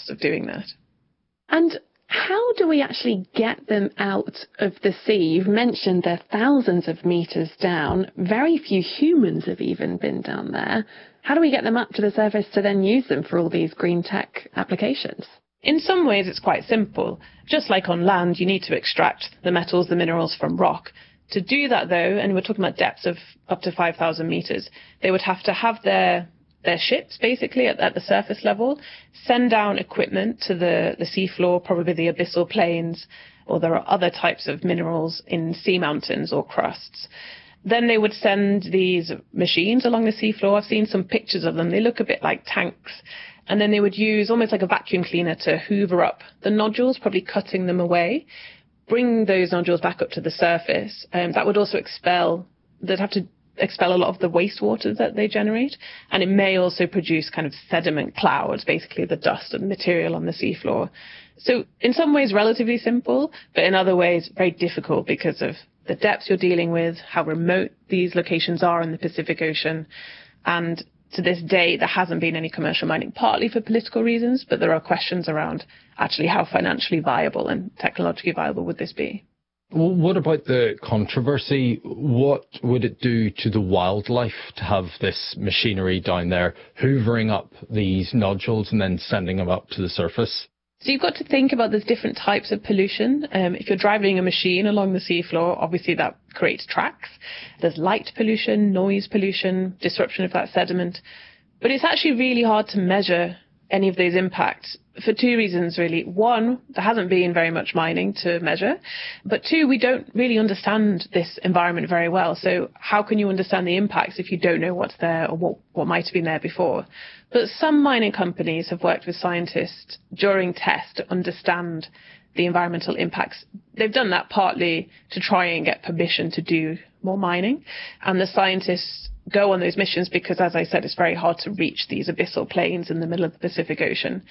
costs of doing that. And how do we actually get them out of the sea? You've mentioned they're thousands of meters down. Very few humans have even been down there. How do we get them up to the surface to then use them for all these green tech applications? In some ways, it's quite simple. Just like on land, you need to extract the metals, the minerals from rock. To do that, though, and we're talking about depths of up to 5,000 meters, they would have to have their ships, basically, at the surface level, send down equipment to the seafloor, probably the abyssal plains, or there are other types of minerals in sea mountains or crusts. Then they would send these machines along the seafloor. I've seen some pictures of them. They look a bit like tanks. And then they would use almost like a vacuum cleaner to hoover up the nodules, probably cutting them away, bring those nodules back up to the surface. That would also they'd have to expel a lot of the wastewater that they generate. And it may also produce kind of sediment clouds, basically the dust and material on the seafloor. So in some ways, relatively simple, but in other ways, very difficult because of the depths you're dealing with, how remote these locations are in the Pacific Ocean. And to this day, there hasn't been any commercial mining, partly for political reasons, but there are questions around actually how financially viable and technologically viable would this be. Well, what about the controversy? What would it do to the wildlife to have this machinery down there hoovering up these nodules and then sending them up to the surface? So you've got to think about there's different types of pollution. If you're driving a machine along the seafloor, obviously that creates tracks. There's light pollution, noise pollution, disruption of that sediment. But it's actually really hard to measure any of those impacts for two reasons, really. One, there hasn't been very much mining to measure. But two, we don't really understand this environment very well. So how can you understand the impacts if you don't know what's there or what might have been there before? But some mining companies have worked with scientists during tests to understand the environmental impacts. They've done that partly to try and get permission to do more mining. And the scientists go on those missions because, as I said, it's very hard to reach these abyssal plains in the middle of the Pacific Ocean.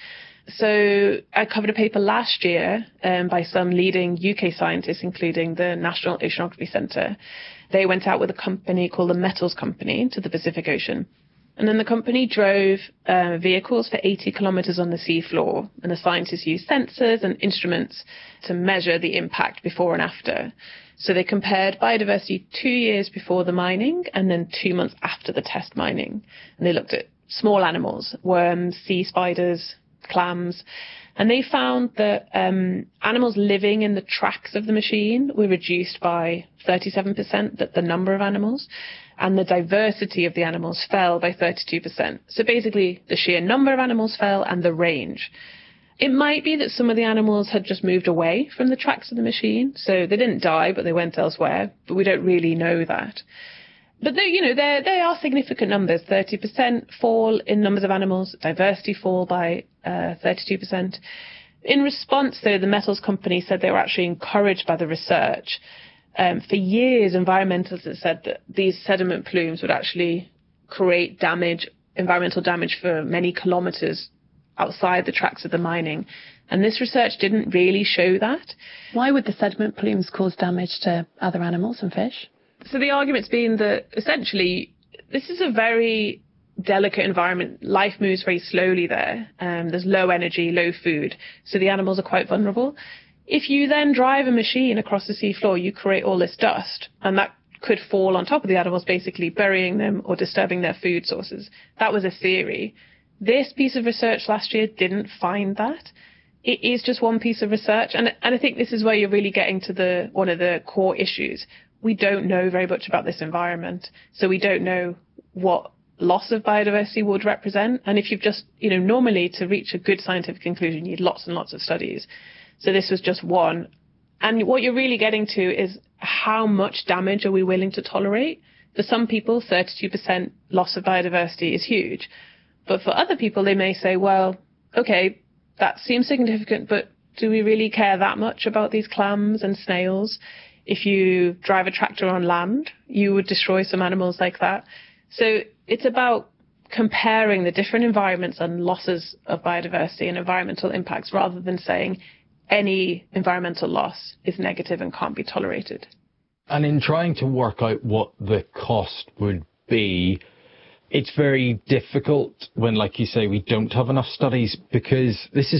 So I covered a paper last year by some leading UK scientists, including the National Oceanography Centre. They went out with a company called the Metals Company to the Pacific Ocean. And then the company drove vehicles for 80 kilometres on the seafloor, and the scientists used sensors and instruments to measure the impact before and after. So they compared biodiversity 2 years before the mining and then 2 months after the test mining. And they looked at small animals, worms, sea spiders, clams, and they found that animals living in the tracks of the machine were reduced by 37%, the number of animals, and the diversity of the animals fell by 32%. So basically, the sheer number of animals fell and the range. It might be that some of the animals had just moved away from the tracks of the machine, so they didn't die, but they went elsewhere, but we don't really know that. But they are significant numbers. 30% fall in numbers of animals, diversity fall by 32%. In response, though, the Metals Company said they were actually encouraged by the research. For years, environmentalists have said that these sediment plumes would actually create environmental damage for many kilometres outside the tracks of the mining. And this research didn't really show that. Why would the sediment plumes cause damage to other animals and fish? So the argument's been that essentially this is a very delicate environment. Life moves very slowly there. There's low energy, low food. So the animals are quite vulnerable. If you then drive a machine across the seafloor, you create all this dust, and that could fall on top of the animals, basically burying them or disturbing their food sources. That was a theory. This piece of research last year didn't find that. It is just one piece of research, and I think this is where you're really getting to one of the core issues. We don't know very much about this environment, so we don't know what loss of biodiversity would represent. And if you've just, normally to reach a good scientific conclusion, you need lots and lots of studies. So this was just one. And what you're really getting to is how much damage are we willing to tolerate? For some people, 32% loss of biodiversity is huge. But for other people, they may say, well, okay, that seems significant, but do we really care that much about these clams and snails? If you drive a tractor on land, you would destroy some animals like that. So it's about comparing the different environments and losses of biodiversity and environmental impacts rather than saying any environmental loss is negative and can't be tolerated. And in trying to work out what the cost would be, it's very difficult when, like you say, we don't have enough studies, because this is